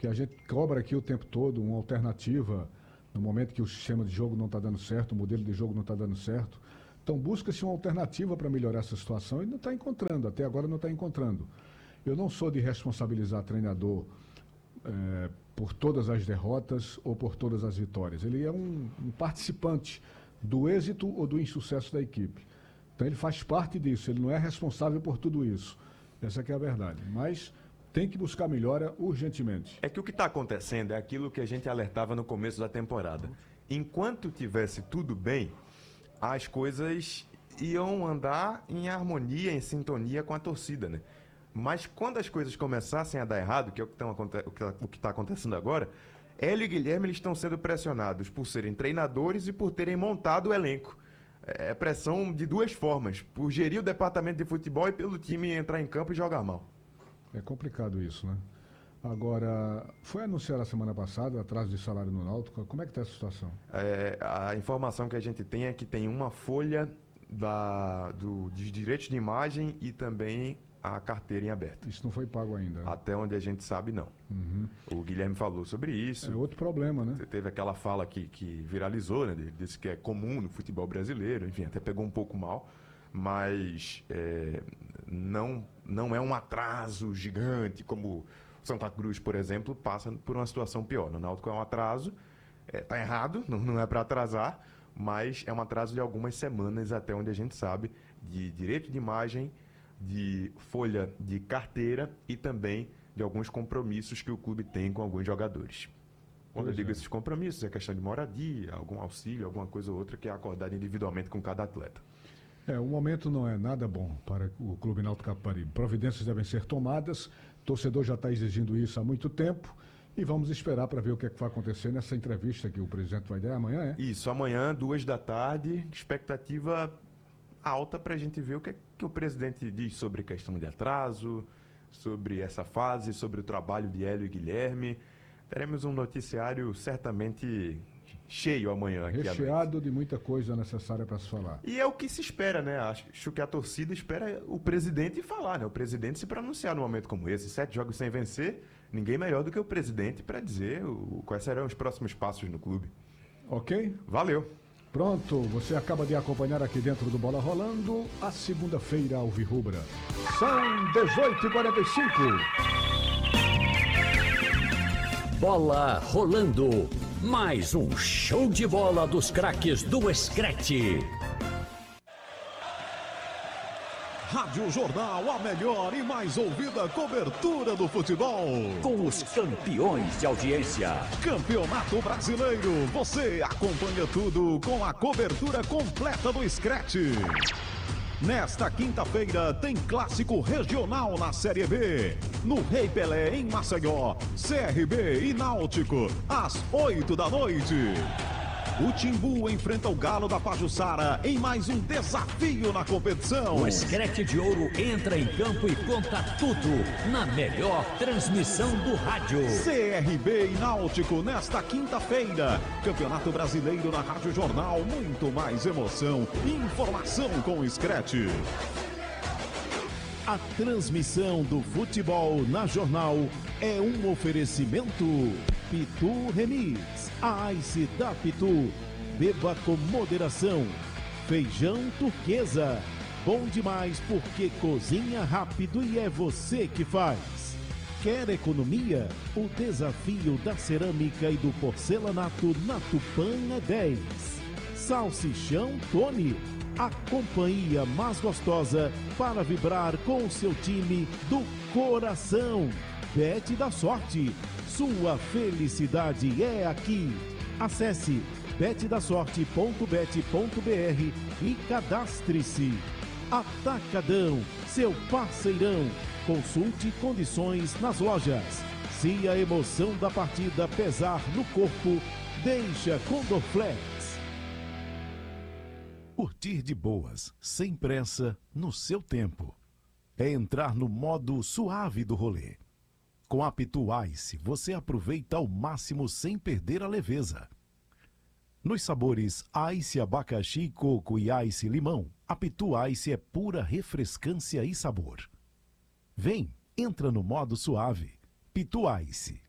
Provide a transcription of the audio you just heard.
que a gente cobra aqui o tempo todo uma alternativa no momento que o sistema de jogo não está dando certo, o modelo de jogo não está dando certo. Então busca-se uma alternativa para melhorar essa situação e não está encontrando, até agora não está encontrando. Eu não sou de responsabilizar treinador por todas as derrotas ou por todas as vitórias. Ele é um participante do êxito ou do insucesso da equipe. Então ele faz parte disso, ele não é responsável por tudo isso. Essa que é a verdade. Mas tem que buscar melhora urgentemente. É que o que está acontecendo é aquilo que a gente alertava no começo da temporada. Enquanto tivesse tudo bem, as coisas iam andar em harmonia, em sintonia com a torcida, né? Mas quando as coisas começassem a dar errado, que é o que está acontecendo agora, Hélio e Guilherme eles estão sendo pressionados por serem treinadores e por terem montado o elenco. É pressão de duas formas, por gerir o departamento de futebol e pelo time entrar em campo e jogar mal. É complicado isso, né? Agora, foi anunciado a semana passada, atraso de salário no Náutico. Como é que está essa situação? A informação que a gente tem é que tem uma folha dos direitos de imagem e também a carteira em aberto. Isso não foi pago ainda. Até onde a gente sabe, não. Uhum. O Guilherme falou sobre isso. É outro problema, né? Teve aquela fala que viralizou, né? Ele disse que é comum no futebol brasileiro, enfim, até pegou um pouco mal, mas não é um atraso gigante como Santa Cruz, por exemplo, passa por uma situação pior. No Náutico é um atraso, tá errado, não é para atrasar, mas é um atraso de algumas semanas, até onde a gente sabe, de direito de imagem, de folha de carteira e também de alguns compromissos que o clube tem com alguns jogadores. Quando eu digo esses compromissos, é questão de moradia, algum auxílio, alguma coisa ou outra que é acordada individualmente com cada atleta. O momento não é nada bom para o Clube Náutico Capibaribe. Providências devem ser tomadas, o torcedor já está exigindo isso há muito tempo e vamos esperar para ver o que é que vai acontecer nessa entrevista que o presidente vai dar amanhã, Isso, amanhã, 14h, expectativa alta para a gente ver o que é que o presidente diz sobre questão de atraso, sobre essa fase, sobre o trabalho de Hélio e Guilherme. Teremos um noticiário certamente cheio amanhã. Recheado de muita coisa necessária para se falar. E é o que se espera, né? Acho que a torcida espera o presidente falar, né? O presidente se pronunciar num momento como esse. 7 jogos sem vencer, ninguém melhor do que o presidente para dizer quais serão os próximos passos no clube. Ok? Valeu! Pronto, você acaba de acompanhar aqui dentro do Bola Rolando a segunda-feira alvirrubra. São 18h45. Bola Rolando. Mais um show de bola dos craques do Screte. Rádio Jornal, a melhor e mais ouvida cobertura do futebol. Com os campeões de audiência. Campeonato Brasileiro, você acompanha tudo com a cobertura completa do Screte. Nesta quinta-feira tem clássico regional na Série B. No Rei Pelé, em Maceió, CRB e Náutico, às 20h. O Timbu enfrenta o Galo da Pajuçara em mais um desafio na competição. O Screte de Ouro entra em campo e conta tudo na melhor transmissão do rádio. CRB e Náutico nesta quinta-feira. Campeonato Brasileiro na Rádio Jornal. Muito mais emoção e informação com o Screte. A transmissão do futebol na Jornal é um oferecimento Pitu Remix, a Ice da Pitu. Beba com moderação. Feijão Turquesa, bom demais porque cozinha rápido e é você que faz. Quer economia? O desafio da cerâmica e do porcelanato na Tupã é 10. Salsichão Tony, a companhia mais gostosa para vibrar com o seu time do coração. Bet da Sorte, sua felicidade é aqui. Acesse betdasorte.bet.br e cadastre-se. Atacadão, seu parceirão. Consulte condições nas lojas. Se a emoção da partida pesar no corpo, deixa com Dorflex. Curtir de boas, sem pressa, no seu tempo. É entrar no modo suave do rolê. Com a Pitu Ice, você aproveita ao máximo sem perder a leveza. Nos sabores Ice Abacaxi, Coco e Ice Limão, a Pitu Ice é pura refrescância e sabor. Vem, entra no modo suave. Pitu Ice.